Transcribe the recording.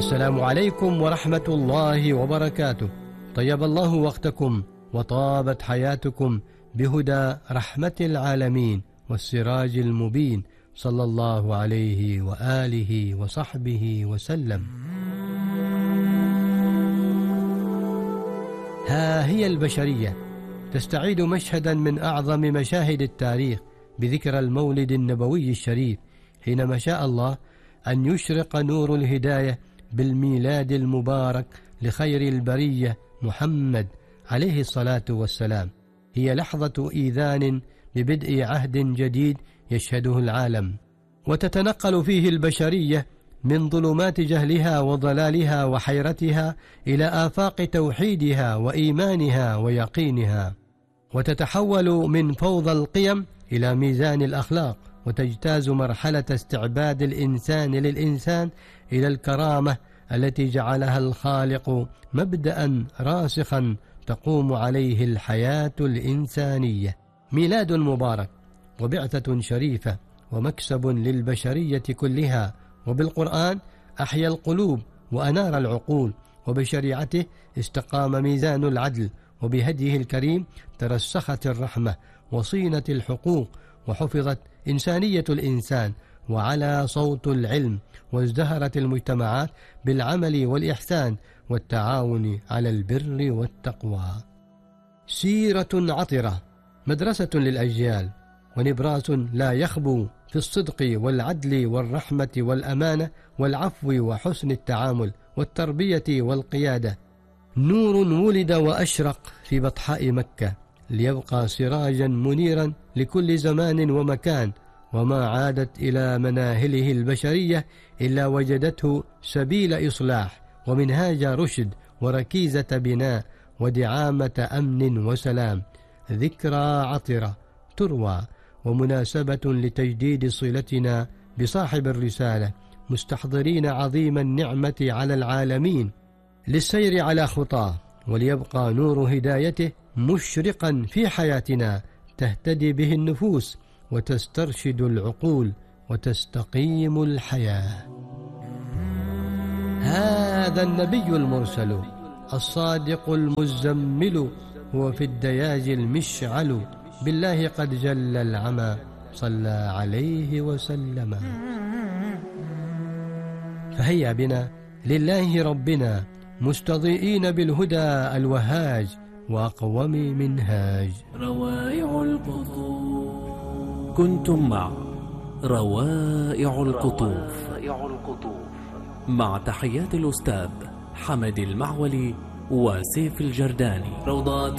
السلام عليكم ورحمة الله وبركاته. طيب الله وقتكم وطابت حياتكم بهدى رحمة العالمين والسراج المبين، صلى الله عليه وآله وصحبه وسلم. ها هي البشرية تستعيد مشهدا من أعظم مشاهد التاريخ بذكرى المولد النبوي الشريف، حينما شاء الله أن يشرق نور الهداية بالميلاد المبارك لخير البرية محمد عليه الصلاة والسلام. هي لحظة إيذان ببدء عهد جديد يشهده العالم، وتتنقل فيه البشرية من ظلمات جهلها وضلالها وحيرتها إلى آفاق توحيدها وإيمانها ويقينها، وتتحول من فوضى القيم إلى ميزان الأخلاق، وتجتاز مرحلة استعباد الإنسان للإنسان إلى الكرامة التي جعلها الخالق مبدأ راسخا تقوم عليه الحياة الإنسانية. ميلاد مبارك وبعثة شريفة ومكسب للبشرية كلها، وبالقرآن أحيا القلوب وأنار العقول، وبشريعته استقام ميزان العدل، وبهديه الكريم ترسخت الرحمة وصينت الحقوق، وحفظت إنسانية الإنسان، وعلى صوت العلم، وازدهرت المجتمعات بالعمل والإحسان والتعاون على البر والتقوى. سيرة عطرة، مدرسة للأجيال، ونبراس لا يخبو في الصدق والعدل والرحمة والأمانة والعفو وحسن التعامل والتربية والقيادة. نور ولد وأشرق في بطحاء مكة ليبقى سراجا منيرا لكل زمان ومكان، وما عادت إلى مناهله البشرية إلا وجدته سبيل إصلاح ومنهاج رشد وركيزة بناء ودعامة أمن وسلام. ذكرى عطرة تروى ومناسبة لتجديد صلتنا بصاحب الرسالة، مستحضرين عظيم النعمة على العالمين للسير على خطاه، وليبقى نور هدايته مشرقا في حياتنا تهتدي به النفوس وتسترشد العقول وتستقيم الحياة. هذا النبي المرسل الصادق المزمل، هو في الدياج المشعل، بالله قد جل العمى، صلى عليه وسلم. فهيا بنا لله ربنا مستضيئين بالهدى الوهاج وأقوم منهاج. روائع القطوف. كنتم مع روائع القطوف مع تحيات الأستاذ حمد المعولي وسيف الجرداني. روضات